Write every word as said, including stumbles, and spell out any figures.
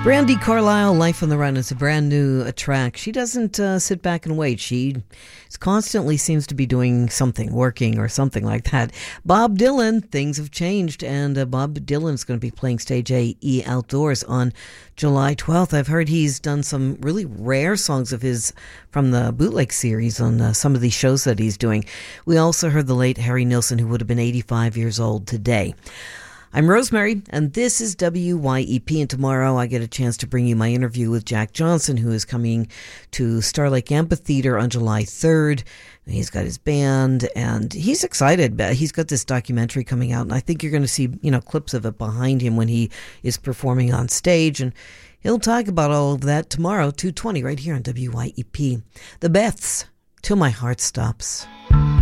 Brandi Carlile, Life on the Run, is a brand new uh, track. She doesn't uh, sit back and wait. She constantly seems to be doing something, working or something like that. Bob Dylan, things have changed, and uh, Bob Dylan is going to be playing Stage A E Outdoors on July twelfth. I've heard he's done some really rare songs of his from the Bootleg series on uh, some of these shows that he's doing. We also heard the late Harry Nilsson, who would have been eighty-five years old today. I'm Rosemary, and this is W Y E P, and tomorrow I get a chance to bring you my interview with Jack Johnson, who is coming to Star Lake Amphitheater on July third. He's got his band, and he's excited. He's got this documentary coming out, and I think you're going to see, you know, clips of it behind him when he is performing on stage, and he'll talk about all of that tomorrow, two twenty, right here on W Y E P. The Beths, Till My Heart Stops.